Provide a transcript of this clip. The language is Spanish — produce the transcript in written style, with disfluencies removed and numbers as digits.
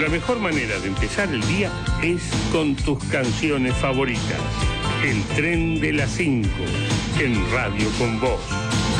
La mejor manera de empezar el día es con tus canciones favoritas. El tren de las 5 en Radio con Vos.